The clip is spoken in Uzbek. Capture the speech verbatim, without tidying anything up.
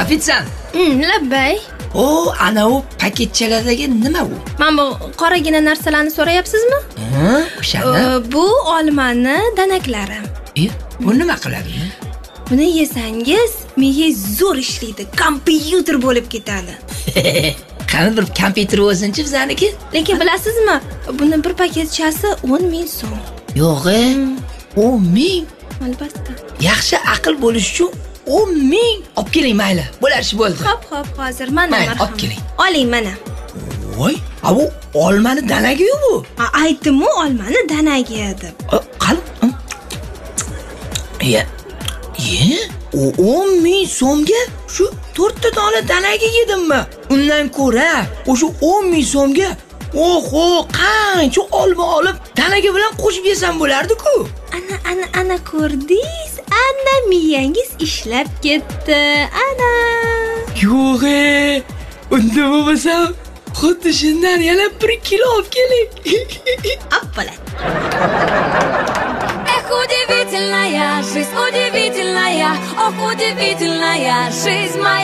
Ofitsiant. Hmm, labbay. O, ana u paketchalardagi nima bu? Mana bu qoragina narsalarni so'rayapsizmi? Ha, o'shani. Bu olmani danaklari. E, bu nima qiladi? Buni yesangiz, miyangiz zo'r ishlaydi, kompyuter bo'lib ketadi. Qani bir kompyuter o'zinchi bizaniki? Lekin bilasizmi, buni bir paketchasi o'n ming so'm. Yo'q-e, o'n ming. Albatta. Yaxshi aql bo'lish uchun o'n ming olib keling mayli. Bo'lar ish bo'ldi. Xo'p, xo'p, hozir mana marhamat. Olib keling. Oling mana. Voy, a bu olmani danagi-yu bu. Aytdim-ku, olmani danagi deb. Qani? Ya. Ye, o o'n ming so'mga shu to'rtta dona danaga yedimmi? Undan ko'ra, o'sha o'n ming so'mga oho, qancha olma olib, danaga bilan qo'shib yesam bo'lardi-ku. Ana, ana, ana ko'rdingiz? Ana miyangiz ishlab ketdi. Ana. Yo'q-e. Unda bo'lmasam, xuddi shundan yana bir kilo olib keling. Appalat. Эх, удивительная жизнь, удивительная, ох, удивительная жизнь моя.